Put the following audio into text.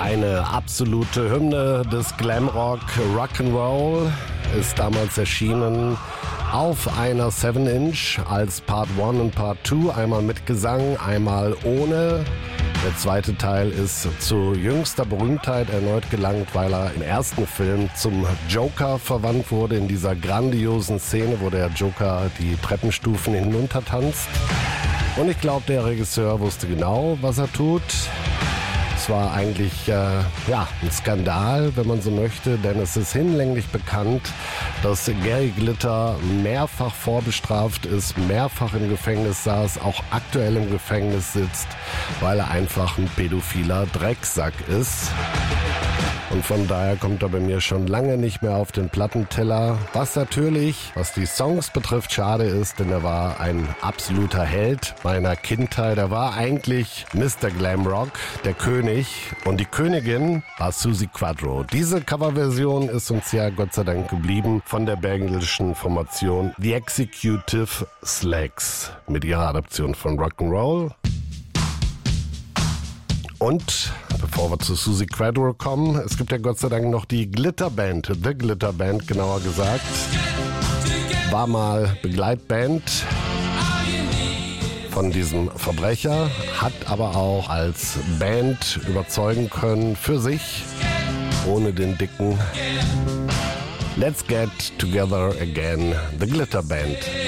Eine absolute Hymne des Glamrock Rock'n'Roll ist damals erschienen auf einer 7-Inch als Part 1 und Part 2, einmal mit Gesang, einmal ohne. Der zweite Teil ist zu jüngster Berühmtheit erneut gelangt, weil er im ersten Film zum Joker verwandt wurde, in dieser grandiosen Szene, wo der Joker die Treppenstufen hinunter tanzt. Und ich glaube, der Regisseur wusste genau, was er tut. Es war eigentlich ein Skandal, wenn man so möchte, denn es ist hinlänglich bekannt, dass Gary Glitter mehrfach vorbestraft ist, mehrfach im Gefängnis saß, auch aktuell im Gefängnis sitzt, weil er einfach ein pädophiler Drecksack ist. Und von daher kommt er bei mir schon lange nicht mehr auf den Plattenteller. Was natürlich, was die Songs betrifft, schade ist, denn er war ein absoluter Held meiner Kindheit. Er war eigentlich Mr. Glamrock, der König. Und die Königin war Suzi Quatro. Diese Coverversion ist uns ja Gott sei Dank geblieben von der belgischen Formation The Executive Slags mit ihrer Adaption von Rock'n'Roll. Und bevor wir zu Suzi Quatro kommen, es gibt ja Gott sei Dank noch die Glitter Band, The Glitter Band genauer gesagt, war mal Begleitband von diesem Verbrecher, hat aber auch als Band überzeugen können für sich, ohne den dicken Let's Get Together Again, The Glitter Band.